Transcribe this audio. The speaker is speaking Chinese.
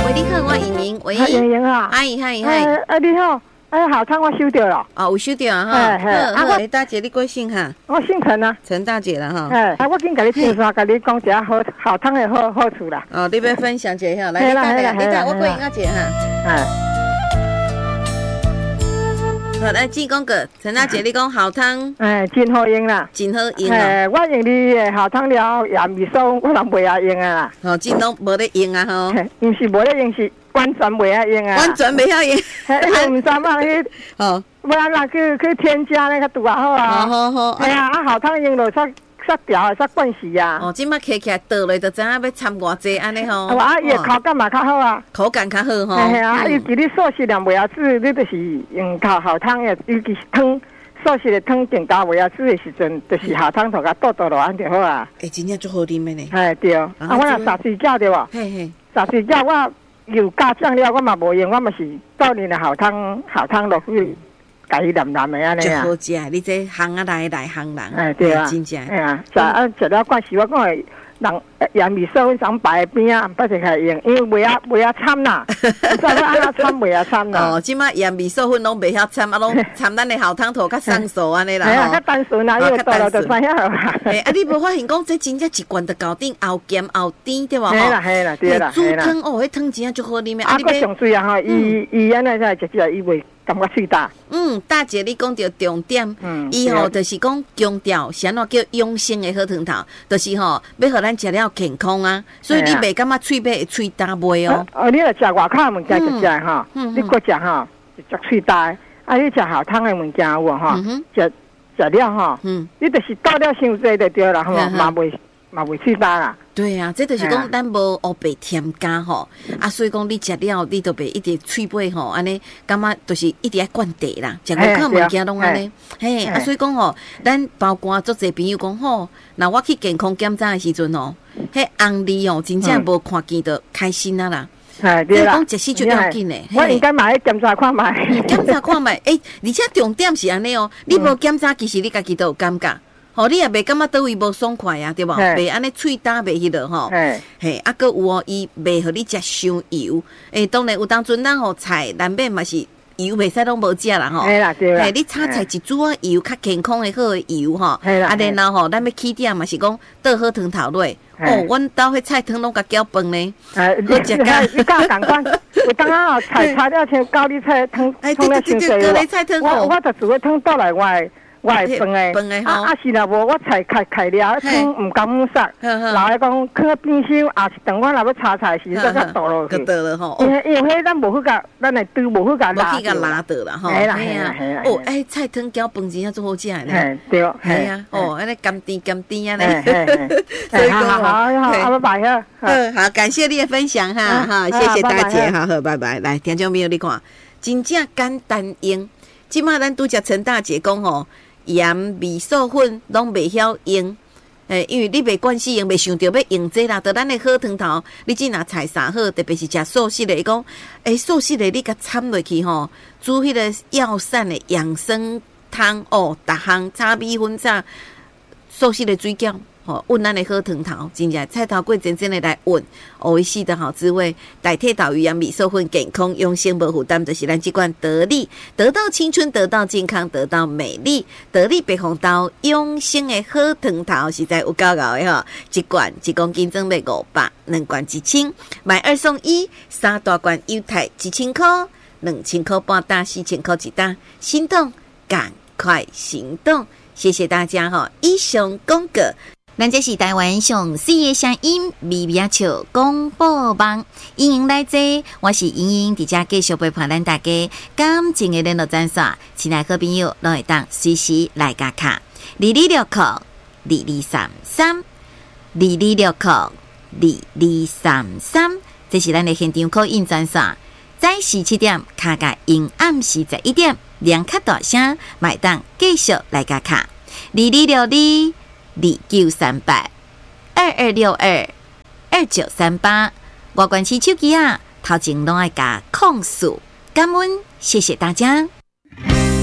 喂，你好，我莹莹。喂， 莹莹啊， 嗨， 你好，好汤我收到了。 哦，有收到哈。好，大姐，你贵姓哈？ 我姓陈啊。 陈大姐了哈。 我紧甲你介绍，甲你讲一下好汤的好处啦。 哦，你要分享一下，来，你等，我贵英阿姐哈。好，来记讲个，陈大姐，你讲好汤， 真好用啦， 真好用啦。 我用你的好汤了，盐味素我人袂晓用啊啦。 哦，真拢无咧用啊吼。 毋是无咧用，是完全袂晓用啊。 完全袂晓用。 毋知嘛去， 哦， 要人去添加那个拄啊好啊。 好。 好汤用落煞调煞惯势啊。 哦，即摆摕起来倒咧，就知影要掺偌济安尼吼。 伊的口感嘛较好啊。 口感较好吼。 尤其你素食量袂晓煮，你就是用好汤的，尤其是汤素食的汤更加袂晓煮的时阵，就是好汤头甲倒落安就好啊。 真正足好啉的呢。 对。我若炸水饺对无？炸水饺我有加酱料，我嘛无用，我嘛是倒你的好汤落去。家己黏黏的安尼啊， 好食！你这行啊来行人， 对啊， 真正。 食了惯势，我讲的人盐味素阮上摆边啊，不是开用，因为袂晓掺啦，所以安那掺袂晓掺啦。 哦，即摆盐味素粉拢袂晓掺，拢掺咱的好汤头较生熟安尼啦。 较单纯啊，因为倒了就知影啦。 你无发现讲这真正一罐就搞定，又咸又甜对无？ 嘿啦，对啦。 煮汤哦，迄汤真正足好啉的。 佫上水啊吼，伊安尼才食起来，伊袂。感觉喙大。 大姐，你讲到重点，伊吼就是讲强调，啥喏叫养生的好汤头，就是吼要互咱食了健康啊，所以你袂感觉喙尾会喙大袂哦。 你若食外口的物件就食吼，你搁食吼就喙大。你食好汤的物件有无吼？食了吼，你就是倒了伤济就对啦吼，嘛袂喙大啦。 对啊，这就是讲咱无乌白添加吼，所以讲你食了，你都袂一直喙尾吼，安尼感觉就是一直爱灌茶啦，食外口物件拢安尼，所以讲吼，咱包括足侪朋友讲吼，那我去健康检查的时阵吼，迄红字哦，真正无看见就开心啊啦。 对啦， 讲食死就要紧嘞。 我应该买检查看卖， 检查看卖，而且重点是安尼哦，你无检查，其实你家己都有感觉。吼，你也袂感觉倒位无爽快啊，对无？袂安尼喙焦袂迄落吼。佫有哦，伊袂互你食伤油。当然有当阵咱吼菜难免嘛是油袂使拢无食啦吼。 对。 你炒菜一煮啊油，较健康的好的油吼。然后吼，咱要起点嘛是讲倒好汤头落。阮兜迄菜汤拢甲搅饭呢。好食甲你甲共款。有当啊菜炒了像高丽菜汤汤了伤济我就煮个汤倒来我会饭诶，是啦无我菜开了，汤毋甘杀，老来讲放冰箱，也是等我若要炒菜时，再甲倒落去。 倒了吼。 因为迄咱无去甲，咱诶猪无去甲拉倒啦吼。 系啦。 菜汤搅饭真正做好食呢。 对。 系啊，安尼甘甜安尼。 所以讲好，拜拜好，感谢你的分享哈，谢谢大姐，好，拜拜。来，听众朋友你看，真正简单用。即马咱拄则陈大姐讲吼。盐味素粉拢袂晓用，因为你袂惯势用，袂想着要用这啦。得咱的好汤头，你只若菜啥好，特别是食素食的，伊讲，素食的你甲掺落去吼，煮迄个药膳的养生汤哦，逐项炒米粉炒素食的水饺。温咱的好汤头，真正菜头粿真正的来温，维系的好滋味。代替岛鱼盐米素粉健康用心无负担，就是咱这款得力，得到青春，得到健康，得到美丽，得力白红豆用心的好汤头，实在有够够的吼！一罐1公斤装要500，2罐1000，买2送1，3大罐优待1000块，2000块半打，4000块一打，心动赶快行动！谢谢大家哈！以上讲过。咱这是台湾上四个声音微微笑广播网，欢迎来坐，我是莹莹，伫遮继续陪伴咱大家感情的联络专线，亲爱好朋友拢会当随时来加卡22602233，22602233，这是咱的现场call in专线，早时7点卡甲阴暗时11点，两卡大声，买当继续来加卡2260293822622938，外关市手机啊，头前拢爱加控诉，感恩，谢谢大家。